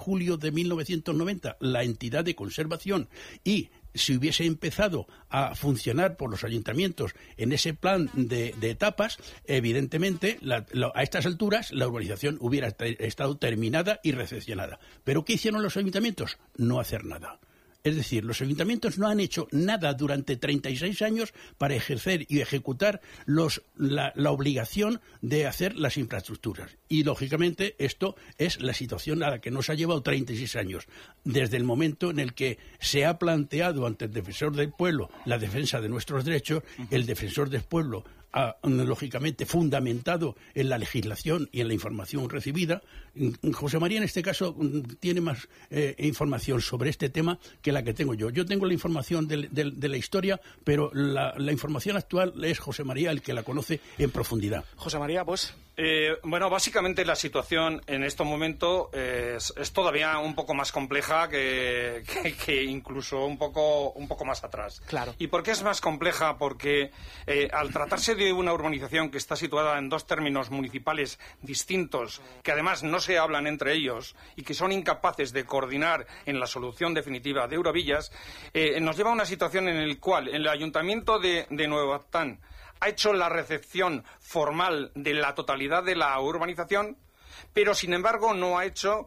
julio de 1990 la entidad de conservación y si hubiese empezado a funcionar por los ayuntamientos en ese plan de etapas, evidentemente a estas alturas la urbanización hubiera estado terminada y recepcionada. ¿Pero qué hicieron los ayuntamientos? No hacer nada. Es decir, los ayuntamientos no han hecho nada durante 36 años para ejercer y ejecutar la obligación de hacer las infraestructuras. Y, lógicamente, esto es la situación a la que nos ha llevado 36 años. Desde el momento en el que se ha planteado ante el defensor del pueblo la defensa de nuestros derechos, el defensor del pueblo lógicamente fundamentado en la legislación y en la información recibida. José María en este caso tiene más información sobre este tema que la que tengo yo. Yo tengo la información de la historia, pero la información actual es José María el que la conoce en profundidad. José María, pues... Bueno, básicamente la situación en este momento es todavía un poco más compleja que incluso un poco más atrás. Claro. ¿Y por qué es más compleja? Porque al tratarse de una urbanización que está situada en dos términos municipales distintos, que además no se hablan entre ellos y que son incapaces de coordinar en la solución definitiva de Eurovillas, nos lleva a una situación en la cual el Ayuntamiento de Nuevo Actán ha hecho la recepción formal de la totalidad de la urbanización, pero sin embargo no ha hecho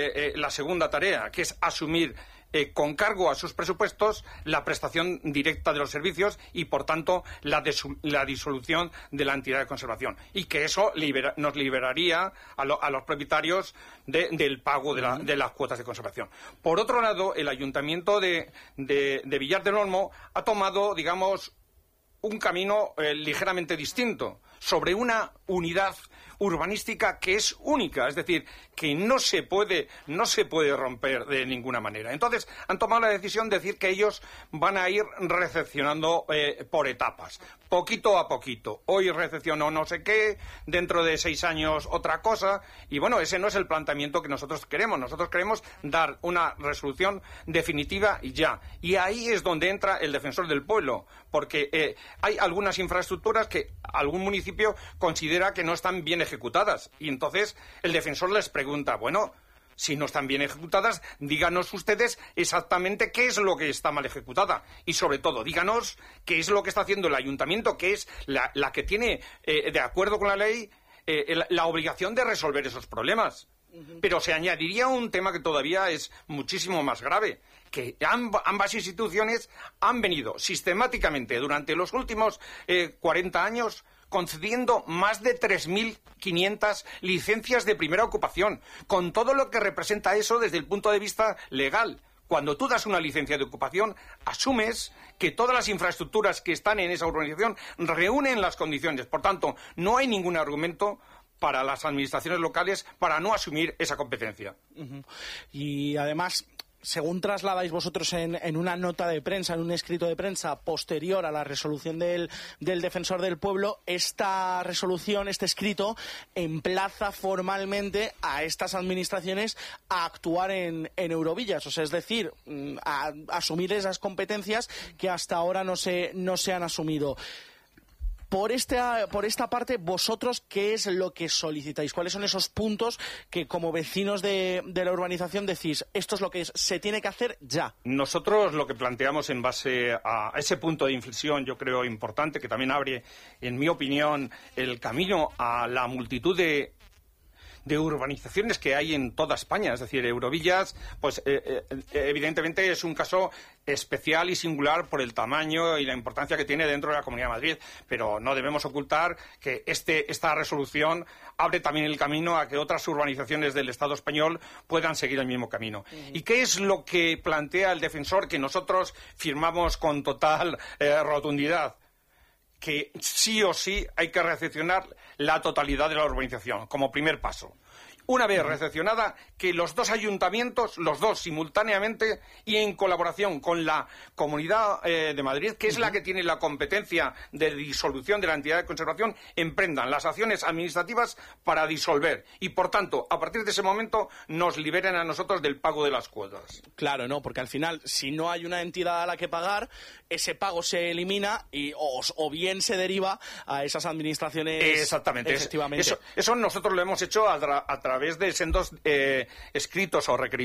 la segunda tarea, que es asumir con cargo a sus presupuestos la prestación directa de los servicios y, por tanto, la disolución de la entidad de conservación. Y que eso nos liberaría a los propietarios del pago de las cuotas de conservación. Por otro lado, el Ayuntamiento de Villar del Olmo ha tomado, digamos, un camino ligeramente distinto sobre una unidad urbanística que es única, es decir, que no se puede romper de ninguna manera. Entonces, han tomado la decisión de decir que ellos van a ir recepcionando por etapas, poquito a poquito. Hoy recepciono no sé qué, dentro de 6 años otra cosa, y bueno, ese no es el planteamiento que nosotros queremos. Nosotros queremos dar una resolución definitiva y ya. Y ahí es donde entra el defensor del pueblo, porque hay algunas infraestructuras que algún municipio considera que no están bien ejecutadas. Y entonces el defensor les pregunta, bueno, si no están bien ejecutadas, díganos ustedes exactamente qué es lo que está mal ejecutada. Y sobre todo, díganos qué es lo que está haciendo el ayuntamiento, que es la que tiene, de acuerdo con la ley, la obligación de resolver esos problemas. Pero se añadiría un tema que todavía es muchísimo más grave, que ambas instituciones han venido sistemáticamente durante los últimos 40 años concediendo más de 3.500 licencias de primera ocupación, con todo lo que representa eso desde el punto de vista legal. Cuando tú das una licencia de ocupación, asumes que todas las infraestructuras que están en esa urbanización reúnen las condiciones. Por tanto, no hay ningún argumento para las administraciones locales para no asumir esa competencia. Y además, según trasladáis vosotros en una nota de prensa, en un escrito de prensa posterior a la resolución del defensor del pueblo, esta resolución, este escrito, emplaza formalmente a estas administraciones a actuar en Eurovillas, o sea, es decir, a asumir esas competencias que hasta ahora no se han asumido. Por esta parte, vosotros, ¿qué es lo que solicitáis? ¿Cuáles son esos puntos que, como vecinos de la urbanización, decís, esto es lo que se tiene que hacer ya? Nosotros lo que planteamos en base a ese punto de inflexión, yo creo importante, que también abre, en mi opinión, el camino a la multitud de urbanizaciones que hay en toda España. Es decir, Eurovillas, pues evidentemente es un caso especial y singular por el tamaño y la importancia que tiene dentro de la Comunidad de Madrid, pero no debemos ocultar que esta resolución abre también el camino a que otras urbanizaciones del Estado español puedan seguir el mismo camino. ¿Y qué es lo que plantea el defensor, que nosotros firmamos con total rotundidad? Que sí o sí hay que recepcionar la totalidad de la urbanización, como primer paso. Una vez recepcionada, que los dos ayuntamientos, los dos simultáneamente y en colaboración con la Comunidad de Madrid, que es la que tiene la competencia de disolución de la entidad de conservación, emprendan las acciones administrativas para disolver. Y, por tanto, a partir de ese momento, nos liberen a nosotros del pago de las cuotas. Claro, no, porque al final, si no hay una entidad a la que pagar, ese pago se elimina y o bien se deriva a esas administraciones. Exactamente. Efectivamente. Eso nosotros lo hemos hecho a través través de sendos escritos o requerimientos